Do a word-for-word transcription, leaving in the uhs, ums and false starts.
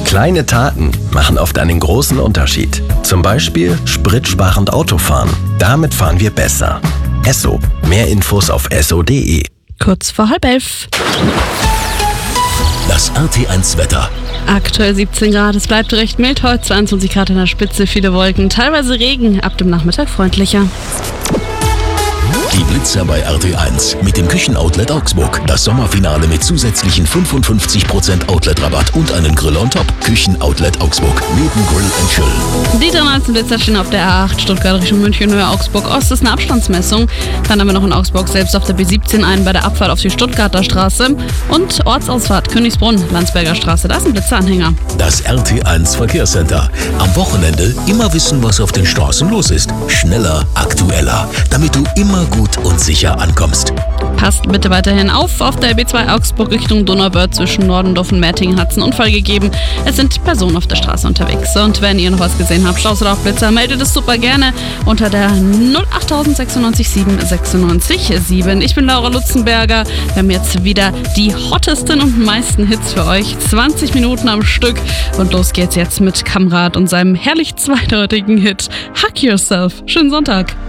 Kleine Taten machen oft einen großen Unterschied. Zum Beispiel spritsparend Autofahren. Damit fahren wir besser. Esso. Mehr Infos auf esso punkt de. Kurz vor halb elf. Das R T eins Wetter. Aktuell siebzehn Grad, es bleibt recht mild heute, zweiundzwanzig Grad an der Spitze, viele Wolken, teilweise Regen, ab dem Nachmittag freundlicher. Die Blitzer bei R T eins mit dem Küchenoutlet Augsburg. Das Sommerfinale mit zusätzlichen fünfundfünfzig Prozent Outlet-Rabatt und einen Grill on top. Küchenoutlet Augsburg neben Grill and Chill. Die dreiundneunzig Blitzer stehen auf der A acht, Stuttgart Richtung München, Höhe Augsburg Ost ist eine Abstandsmessung. Dann haben wir noch in Augsburg selbst auf der B siebzehn einen bei der Abfahrt auf die Stuttgarter Straße. Und Ortsausfahrt Königsbrunn, Landsberger Straße, da ist ein Blitzeranhänger. Das R T eins Verkehrscenter. Am Wochenende immer wissen, was auf den Straßen los ist. Schneller, aktueller, damit du immer gut und sicher ankommst. Passt bitte weiterhin auf. Auf der B zwei Augsburg Richtung Donauwörth zwischen Nordendorf und Mettingen hat es einen Unfall gegeben. Es sind Personen auf der Straße unterwegs. Und wenn ihr noch was gesehen habt, Staus oder auch Blitzer, meldet es super gerne unter der null acht sechsundneunzig sieben sechsundneunzig sieben. Ich bin Laura Lutzenberger. Wir haben jetzt wieder die hottesten und meisten Hits für euch. zwanzig Minuten am Stück. Und los geht's jetzt mit Kamrat und seinem herrlich zweideutigen Hit Hug Yourself. Schönen Sonntag.